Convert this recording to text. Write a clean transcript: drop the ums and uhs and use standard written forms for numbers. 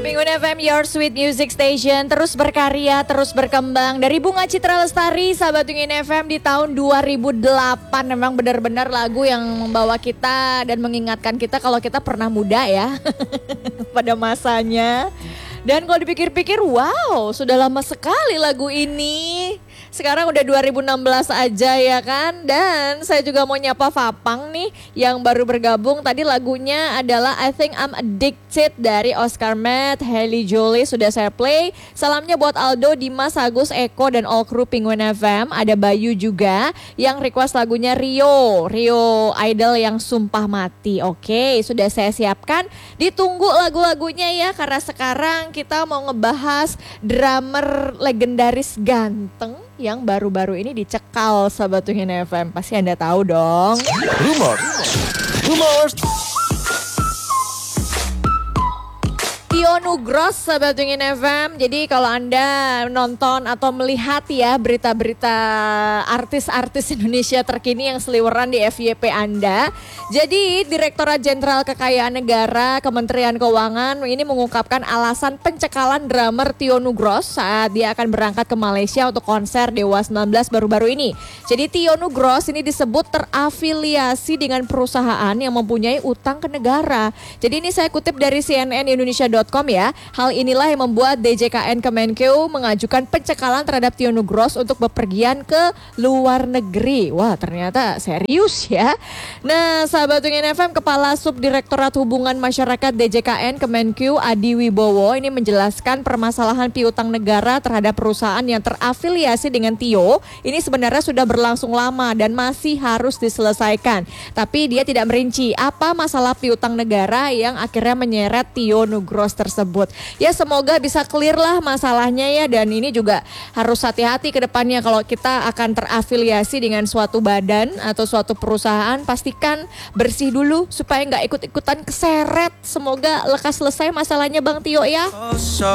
Penguin FM, your sweet music station, terus berkarya, terus berkembang. Dari Bunga Citra Lestari, sahabat Penguin FM di tahun 2008. Memang benar-benar lagu yang membawa kita dan mengingatkan kita kalau kita pernah muda ya pada masanya. Dan kalau dipikir-pikir, wow, sudah lama sekali lagu ini. Sekarang udah 2016 aja ya kan. Dan saya juga mau nyapa Fapang nih yang baru bergabung. Tadi lagunya adalah I Think I'm Addicted dari Oscar Matt, Hailey Jolie sudah saya play. Salamnya buat Aldo, Dimas, Agus, Eko dan all crew Penguin FM. Ada Bayu juga yang request lagunya Rio Idol yang sumpah mati. Oke, sudah saya siapkan. Ditunggu lagu-lagunya ya, karena sekarang kita mau ngebahas drummer legendaris ganteng yang baru-baru ini dicekal sahabat Penguin FM. Pasti Anda tahu dong. Rumors. Tio Nugros sahabat Penguin FM. Jadi kalau Anda nonton atau melihat ya berita-berita artis-artis Indonesia terkini yang seliweran di FYP Anda. Jadi Direktorat Jenderal Kekayaan Negara Kementerian Keuangan ini mengungkapkan alasan pencekalan drummer Tio Nugros saat dia akan berangkat ke Malaysia untuk konser Dewa 19 baru-baru ini. Jadi Tio Nugros ini disebut terafiliasi dengan perusahaan yang mempunyai utang ke negara. Jadi ini saya kutip dari cnnindonesia.com ya. Hal inilah yang membuat DJKN Kemenkeu mengajukan pencekalan terhadap Tio Nugros untuk bepergian ke luar negeri. Wah, ternyata serius ya. Nah, sahabat Penguin FM, Kepala Subdirektorat Hubungan Masyarakat DJKN Kemenkeu Adi Wibowo ini menjelaskan permasalahan piutang negara terhadap perusahaan yang terafiliasi dengan Tio ini sebenarnya sudah berlangsung lama dan masih harus diselesaikan. Tapi dia tidak merinci apa masalah piutang negara yang akhirnya menyeret Tio Nugros tersebut. Ya, semoga bisa clear lah masalahnya ya, dan ini juga harus hati-hati ke depannya kalau kita akan terafiliasi dengan suatu badan atau suatu perusahaan, pastikan bersih dulu supaya nggak ikut-ikutan keseret. Semoga lekas selesai masalahnya Bang Tio ya.